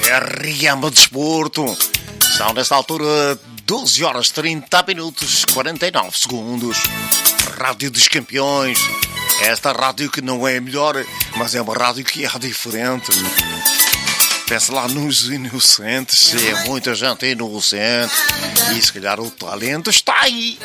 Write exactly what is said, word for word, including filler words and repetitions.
R M Desporto. São nesta altura doze horas trinta minutos quarenta e nove segundos. Rádio dos Campeões. Esta rádio que não é melhor, mas é uma rádio que é diferente. Pensa lá nos inocentes. É muita gente inocente. E se calhar o talento está aí.